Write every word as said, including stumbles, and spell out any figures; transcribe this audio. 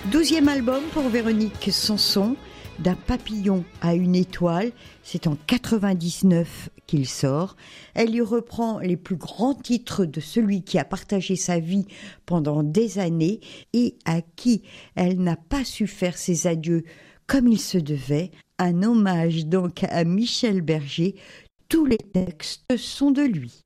Douzième album pour Véronique Sanson, d'un papillon à une étoile. C'est en quatre-vingt-dix-neuf qu'il sort. Elle y reprend les plus grands titres de celui qui a partagé sa vie pendant des années et à qui elle n'a pas su faire ses adieux comme il se devait. Un hommage donc à Michel Berger. Tous les textes sont de lui.